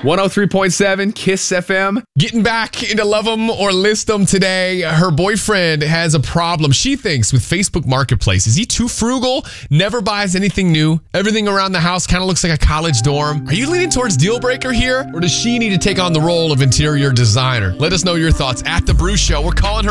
103.7 Kiss FM. Getting back into Love 'em or List 'em today. Her boyfriend has a problem, she thinks, with Facebook Marketplace. Is he too frugal? Never buys anything new? Everything around the house kind of looks like a college dorm? Are you leaning towards deal breaker here? Or does she need to take on the role of interior designer? Let us know your thoughts at The Brew Show. We're calling her